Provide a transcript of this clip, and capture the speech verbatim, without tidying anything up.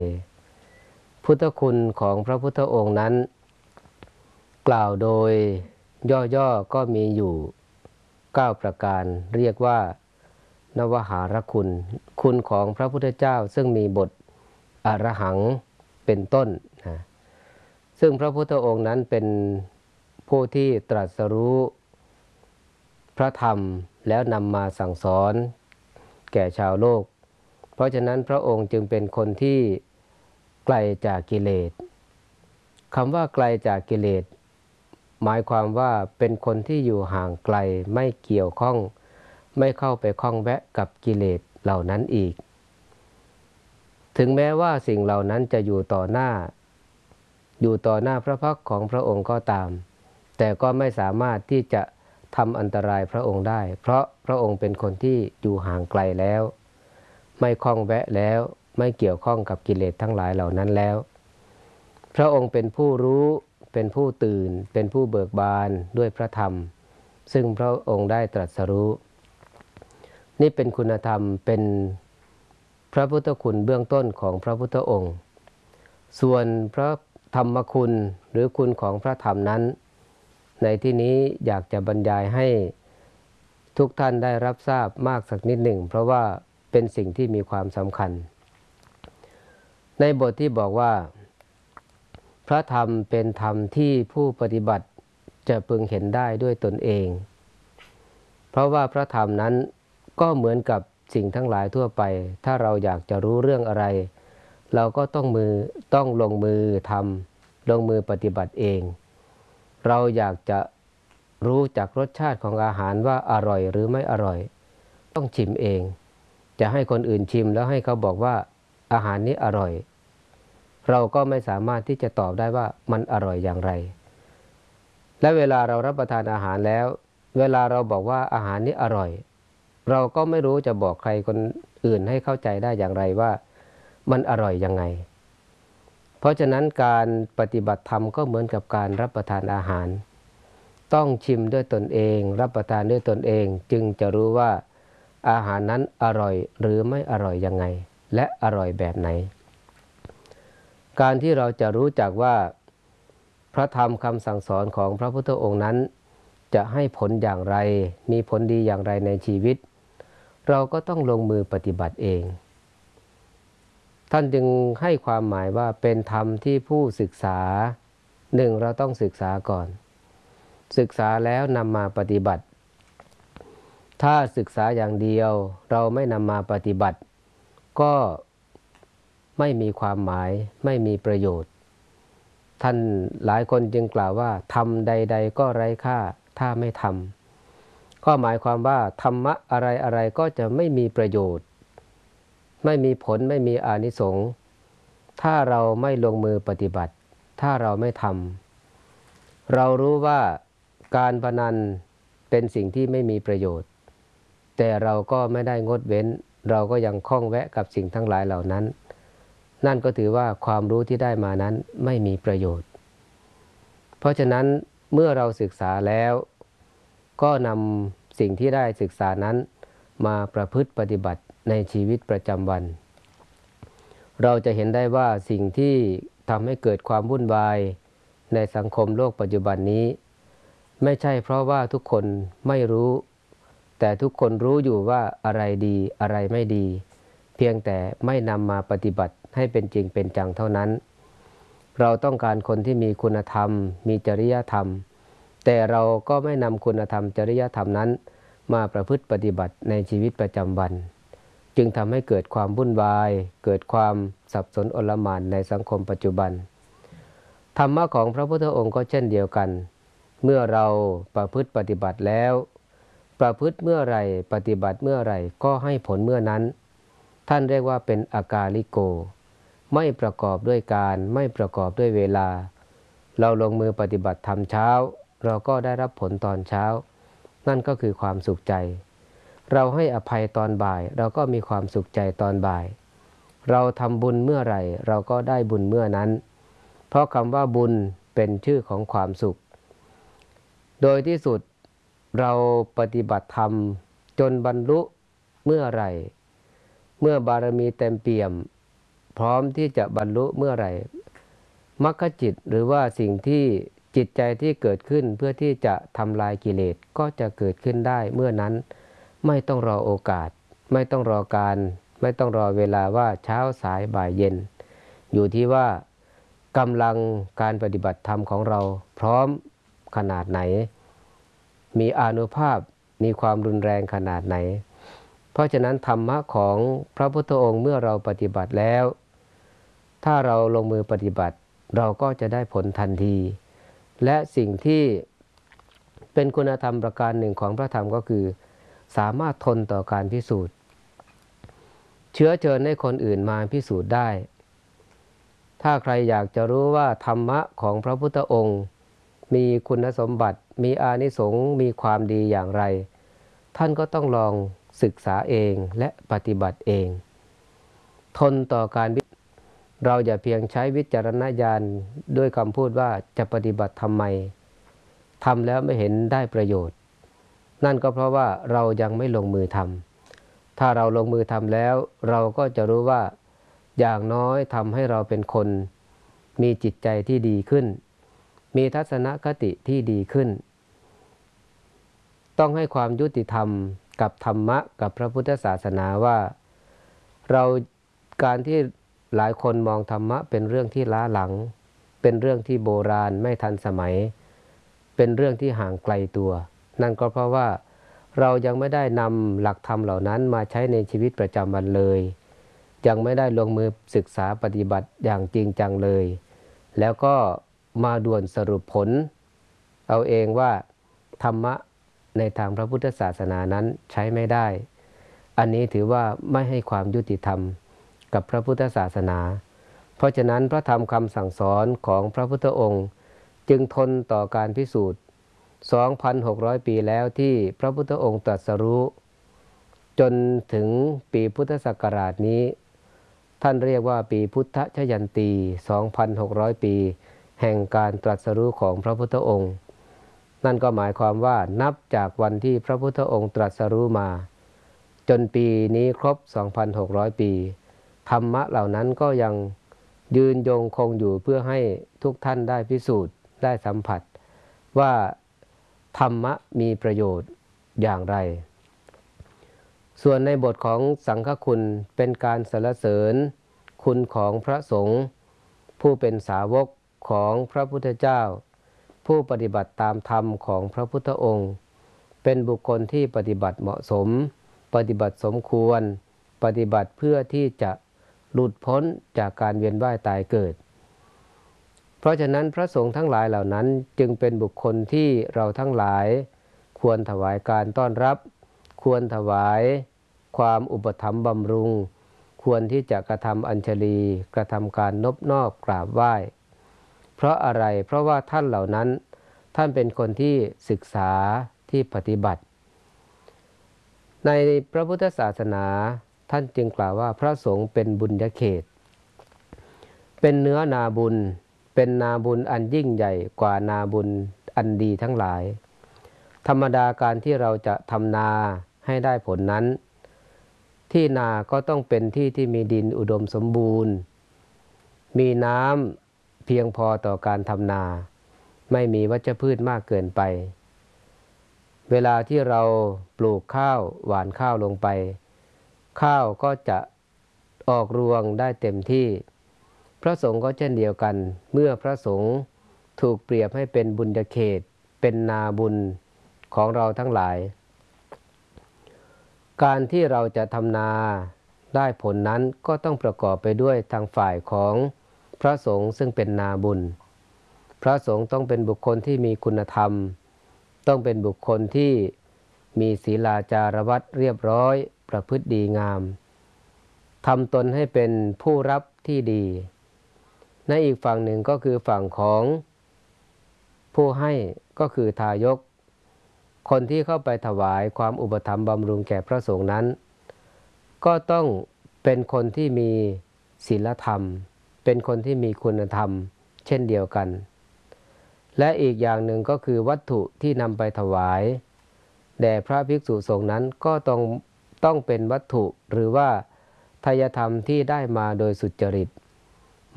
พุทธคุณของพระพุทธองค์นั้นกล่าวโดยย่อๆก็มีอยู่เก้าประการเรียกว่านวหารคุณคุณของพระพุทธเจ้าซึ่งมีบทอรหังเป็นต้นนะซึ่งพระพุทธองค์นั้นเป็นผู้ที่ตรัสรู้พระธรรมแล้วนำมาสั่งสอนแก่ชาวโลกเพราะฉะนั้นพระองค์จึงเป็นคนที่ไกลจากกิเลสคำว่าไกลจากกิเลสหมายความว่าเป็นคนที่อยู่ห่างไกลไม่เกี่ยวข้องไม่เข้าไปข้องแวะกับกิเลสเหล่านั้นอีกถึงแม้ว่าสิ่งเหล่านั้นจะอยู่ต่อหน้าอยู่ต่อหน้าพระพักตร์ของพระองค์ก็ตามแต่ก็ไม่สามารถที่จะทำอันตรายพระองค์ได้เพราะพระองค์เป็นคนที่อยู่ห่างไกลแล้วไม่คล้องแวะแล้วไม่เกี่ยวข้องกับกิเลสทั้งหลายเหล่านั้นแล้วพระองค์เป็นผู้รู้เป็นผู้ตื่นเป็นผู้เบิกบานด้วยพระธรรมซึ่งพระองค์ได้ตรัสรู้นี่เป็นคุณธรรมเป็นพระพุทธคุณเบื้องต้นของพระพุทธองค์ส่วนพระธรรมคุณหรือคุณของพระธรรมนั้นในที่นี้อยากจะบรรยายให้ทุกท่านได้รับทราบมากสักนิดหนึ่งเพราะว่าเป็นสิ่งที่มีความสำคัญในบทที่บอกว่าพระธรรมเป็นธรรมที่ผู้ปฏิบัติจะพึงเห็นได้ด้วยตนเองเพราะว่าพระธรรมนั้นก็เหมือนกับสิ่งทั้งหลายทั่วไปถ้าเราอยากจะรู้เรื่องอะไรเราก็ต้องมือต้องลงมือทำลงมือปฏิบัติเองเราอยากจะรู้จักรสชาติของอาหารว่าอร่อยหรือไม่อร่อยต้องชิมเองจะให้คนอื่นชิมแล้วให้เขาบอกว่าอาหารนี้อร่อยเราก็ไม่สามารถที่จะตอบได้ว่ามันอร่อยอย่างไรและเวลาเรารับประทานอาหารแล้วเวลาเราบอกว่าอาหารนี้อร่อยเราก็ไม่รู้จะบอกใครคนอื่นให้เข้าใจได้อย่างไรว่ามันอร่อยยังไงเพราะฉะนั้นการปฏิบัติธรรมก็เหมือนกับการรับประทานอาหารต้องชิมด้วยตนเองรับประทานด้วยตนเองจึงจะรู้ว่าอาหารนั้นอร่อยหรือไม่อร่อยยังไงและอร่อยแบบไหนการที่เราจะรู้จักว่าพระธรรมคำสั่งสอนของพระพุทธองค์นั้นจะให้ผลอย่างไรมีผลดีอย่างไรในชีวิตเราก็ต้องลงมือปฏิบัติเองท่านจึงให้ความหมายว่าเป็นธรรมที่ผู้ศึกษาหนึ่งเราต้องศึกษาก่อนศึกษาแล้วนำมาปฏิบัติถ้าศึกษาอย่างเดียวเราไม่นำมาปฏิบัติก็ไม่มีความหมายไม่มีประโยชน์ท่านหลายคนจึงกล่าวว่าธรรมใดๆก็ไร้ค่าถ้าไม่ทำก็หมายความว่าธรรมะอะไรๆก็จะไม่มีประโยชน์ไม่มีผลไม่มีอานิสงส์ถ้าเราไม่ลงมือปฏิบัติถ้าเราไม่ทำเรารู้ว่าการพนันเป็นสิ่งที่ไม่มีประโยชน์แต่เราก็ไม่ได้งดเว้นเราก็ยังคล้องแวะกับสิ่งทั้งหลายเหล่านั้นนั่นก็ถือว่าความรู้ที่ได้มานั้นไม่มีประโยชน์เพราะฉะนั้นเมื่อเราศึกษาแล้วก็นำสิ่งที่ได้ศึกษานั้นมาประพฤติปฏิบัติในชีวิตประจำวันเราจะเห็นได้ว่าสิ่งที่ทำให้เกิดความวุ่นวายในสังคมโลกปัจจุบันนี้ไม่ใช่เพราะว่าทุกคนไม่รู้แต่ทุกคนรู้อยู่ว่าอะไรดีอะไรไม่ดีเพียงแต่ไม่นำมาปฏิบัติให้เป็นจริงเป็นจังเท่านั้นเราต้องการคนที่มีคุณธรรมมีจริยธรรมแต่เราก็ไม่นำคุณธรรมจริยธรรมนั้นมาประพฤติปฏิบัติในชีวิตประจำวันจึงทำให้เกิดความวุ่นวายเกิดความสับสนโอลหม่านในสังคมปัจจุบันธรรมะของพระพุทธองค์ก็เช่นเดียวกันเมื่อเราประพฤติปฏิบัติแล้วประพฤติเมื่อไหร่ปฏิบัติเมื่อไหร่ก็ให้ผลเมื่อนั้นท่านเรียกว่าเป็นอากาลิโกไม่ประกอบด้วยการไม่ประกอบด้วยเวลาเราลงมือปฏิบัติทำเช้าเราก็ได้รับผลตอนเช้านั่นก็คือความสุขใจเราให้อภัยตอนบ่ายเราก็มีความสุขใจตอนบ่ายเราทำบุญเมื่อไหร่เราก็ได้บุญเมื่อนั้นเพราะคำว่าบุญเป็นชื่อของความสุขโดยที่สุดเราปฏิบัติธรรมจนบรรลุเมื่อไหร่เมื่อบารมีเต็มเปี่ยมพร้อมที่จะบรรลุเมื่อไหร่มรรคจิตหรือว่าสิ่งที่จิตใจที่เกิดขึ้นเพื่อที่จะทำลายกิเลสก็จะเกิดขึ้นได้เมื่อนั้นไม่ต้องรอโอกาสไม่ต้องรอการไม่ต้องรอเวลาว่าเช้าสายบ่ายเย็นอยู่ที่ว่ากำลังการปฏิบัติธรรมของเราพร้อมขนาดไหนมีอานุภาพมีความรุนแรงขนาดไหนเพราะฉะนั้นธรรมะของพระพุทธองค์เมื่อเราปฏิบัติแล้วถ้าเราลงมือปฏิบัติเราก็จะได้ผลทันทีและสิ่งที่เป็นคุณธรรมประการหนึ่งของพระธรรมก็คือสามารถทนต่อการพิสูจน์เชื้อเชิญให้คนอื่นมาพิสูจน์ได้ถ้าใครอยากจะรู้ว่าธรรมะของพระพุทธองค์มีคุณสมบัติมีอานิสงส์มีความดีอย่างไรท่านก็ต้องลองศึกษาเองและปฏิบัติเองทนต่อการเราอย่าเพียงใช้วิจารณญาณด้วยคำพูดว่าจะปฏิบัติทำไมทำแล้วไม่เห็นได้ประโยชน์นั่นก็เพราะว่าเรายังไม่ลงมือทำถ้าเราลงมือทำแล้วเราก็จะรู้ว่าอย่างน้อยทำให้เราเป็นคนมีจิตใจที่ดีขึ้นมีทัศนคติที่ดีขึ้นต้องให้ความยุติธรรมกับธรรมะกับพระพุทธศาสนาว่าเราการที่หลายคนมองธรรมะเป็นเรื่องที่ล้าหลังเป็นเรื่องที่โบราณไม่ทันสมัยเป็นเรื่องที่ห่างไกลตัวนั่นก็เพราะว่าเรายังไม่ได้นำหลักธรรมเหล่านั้นมาใช้ในชีวิตประจำวันเลยยังไม่ได้ลงมือศึกษาปฏิบัติอย่างจริงจังเลยแล้วก็มาด่วนสรุปผลเอาเองว่าธรรมะในทางพระพุทธศาสนานั้นใช้ไม่ได้อันนี้ถือว่าไม่ให้ความยุติธรรมกับพระพุทธศาสนาเพราะฉะนั้นพระธรรมคำสั่งสอนของพระพุทธองค์จึงทนต่อการพิสูจน์ สองพันหกร้อย ปีแล้วที่พระพุทธองค์ตรัสรู้จนถึงปีพุทธศักราชนี้ท่านเรียกว่าปีพุทธชยันตี สองพันหกร้อย ปีแห่งการตรัสรู้ของพระพุทธองค์นั่นก็หมายความว่านับจากวันที่พระพุทธองค์ตรัสรู้มาจนปีนี้ครบ สองพันหกร้อย ปีธรรมะเหล่านั้นก็ยังยืนยงคงอยู่เพื่อให้ทุกท่านได้พิสูจน์ได้สัมผัสว่าธรรมะมีประโยชน์อย่างไรส่วนในบทของสังฆคุณเป็นการสรรเสริญคุณของพระสงฆ์ผู้เป็นสาวกของพระพุทธเจ้าผู้ปฏิบัติตามธรรมของพระพุทธองค์เป็นบุคคลที่ปฏิบัติเหมาะสมปฏิบัติสมควรปฏิบัติเพื่อที่จะหลุดพ้นจากการเวียนว่ายตายเกิดเพราะฉะนั้นพระสงฆ์ทั้งหลายเหล่านั้นจึงเป็นบุคคลที่เราทั้งหลายควรถวายการต้อนรับควรถวายความอุปถัมภ์บำรุงควรที่จะกระทำอัญชลีกระทำการนบนอบกราบไหว้เพราะอะไรเพราะว่าท่านเหล่านั้นท่านเป็นคนที่ศึกษาที่ปฏิบัติในพระพุทธศาสนาท่านจึงกล่าวว่าพระสงฆ์เป็นบุญญาเขตเป็นเนื้อนาบุญเป็นนาบุญอันยิ่งใหญ่กว่านาบุญอันดีทั้งหลายธรรมดาการที่เราจะทำนาให้ได้ผลนั้นที่นาก็ต้องเป็นที่ที่มีดินอุดมสมบูรณ์มีน้ำเพียงพอต่อการทำนาไม่มีวัชพืชมากเกินไปเวลาที่เราปลูกข้าวหว่านข้าวลงไปข้าวก็จะออกรวงได้เต็มที่พระสงฆ์ก็เช่นเดียวกันเมื่อพระสงฆ์ถูกเปรียบให้เป็นบุญญาเขตเป็นนาบุญของเราทั้งหลายการที่เราจะทำนาได้ผลนั้นก็ต้องประกอบไปด้วยทางฝ่ายของพระสงฆ์ซึ่งเป็นนาบุญพระสงฆ์ต้องเป็นบุคคลที่มีคุณธรรมต้องเป็นบุคคลที่มีศีลาจารวัตรเรียบร้อยประพฤติดีงามทำตนให้เป็นผู้รับที่ดีในอีกฝั่งหนึ่งก็คือฝั่งของผู้ให้ก็คือทายกคนที่เข้าไปถวายความอุปถัมภ์บำรุงแก่พระสงฆ์นั้นก็ต้องเป็นคนที่มีศีลธรรมเป็นคนที่มีคุณธรรมเช่นเดียวกันและอีกอย่างหนึ่งก็คือวัตถุที่นำไปถวายแด่พระภิกษุสงฆ์นั้นก็ต้องต้องเป็นวัตถุหรือว่าทายธรรมที่ได้มาโดยสุจริต